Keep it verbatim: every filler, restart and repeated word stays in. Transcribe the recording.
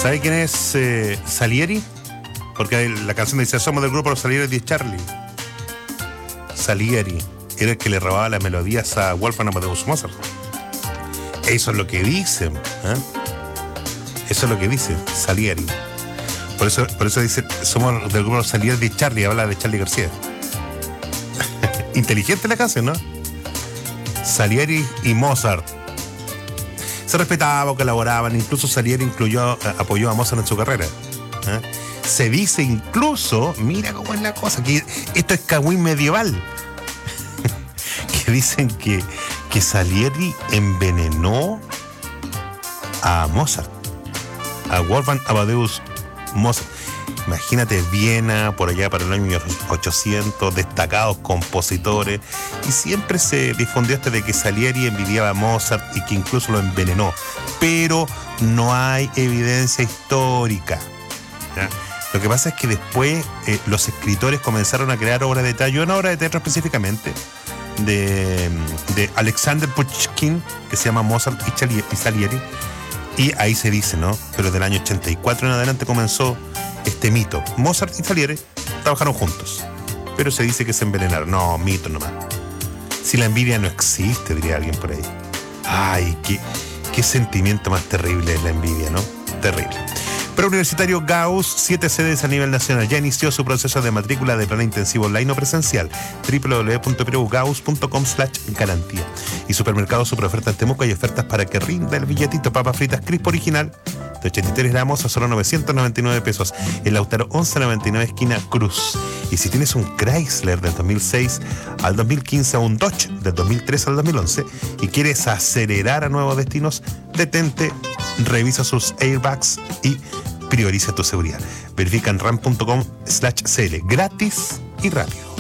¿Sabe quién es eh, Salieri? Porque la canción dice, somos del grupo Los Salieri de Charlie. Salieri era el que le robaba las melodías a Wolfgang Amadeus Mozart. Eso es lo que dicen, ¿eh? Eso es lo que dice Salieri. Por eso, por eso dice, somos del grupo Los Salieri de Charlie, habla de Charlie García. Inteligente la canción, ¿no? Salieri y Mozart. Se respetaban, colaboraban, incluso Salieri incluyó, apoyó a Mozart en su carrera. ¿Eh? Se dice incluso, mira cómo es la cosa, que esto es cagüín medieval, que dicen que, que Salieri envenenó a Mozart, a Wolfgang Amadeus Mozart. Imagínate, Viena, por allá para el año ochocientos, destacados compositores, y siempre se difundió este de que Salieri envidiaba a Mozart y que incluso lo envenenó, pero no hay evidencia histórica, ¿ya? Lo que pasa es que después eh, los escritores comenzaron a crear obras de teatro, una obra de teatro específicamente de, de Alexander Pushkin, que se llama Mozart y Salieri, y ahí se dice, ¿no? Pero del año ochenta y cuatro en adelante comenzó este mito. Mozart y Salieri trabajaron juntos, pero se dice que se envenenaron. No, mito nomás. Si la envidia no existe, diría alguien por ahí. Ay, qué, qué sentimiento más terrible es la envidia, ¿no? Terrible. Preuniversitario Gauss, siete sedes a nivel nacional. Ya inició su proceso de matrícula de plan intensivo online o presencial. doble u doble u doble u punto preugaus punto com slash garantía. Y Supermercado Superoferta en Temuco, hay ofertas para que rinda el billetito. Papas fritas crisp original de ochenta y tres gramos a solo novecientos noventa y nueve pesos. El Lautaro once noventa y nueve esquina Cruz. Y si tienes un Chrysler del dos mil seis al dos mil quince o un Dodge del dos mil tres al dos mil once y quieres acelerar a nuevos destinos, detente, revisa sus airbags y prioriza tu seguridad. Verifica en ram punto com slash cl. Gratis y rápido.